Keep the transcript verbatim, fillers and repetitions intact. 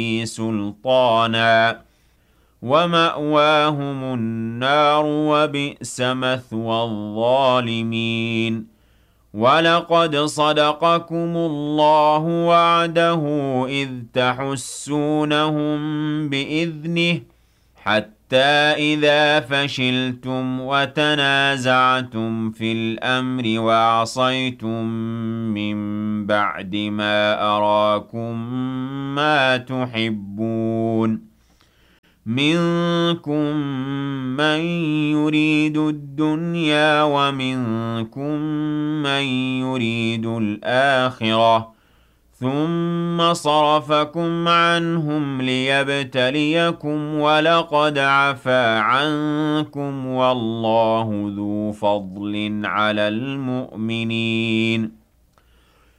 سُلْطَانًا وَمَأْوَاهُمُ النَّارُ وَبِئْسَ مَثْوَى الظَّالِمِينَ وَلَقَدْ صَدَقَكُمُ اللَّهُ وَعْدَهُ إِذْ تَحُسُّونَهُم بِإِذْنِهِ حَتَّى إِذَا فَشِلْتُمْ وَتَنَازَعْتُمْ فِي الْأَمْرِ وَعَصَيْتُم مِّن بَعْدِ مَا أَرَاكُم مَّا تُحِبُّونَ مِنكُم مَّن يُرِيدُ الدُّنْيَا وَمِنكُم مَّن يُرِيدُ الْآخِرَةَ ثُمَّ صَرَفَكُمْ عَنْهُمْ لِيَبْتَلِيَكُمْ وَلَقَدْ عَفَا عَنكُمْ وَاللَّهُ ذُو فَضْلٍ عَلَى الْمُؤْمِنِينَ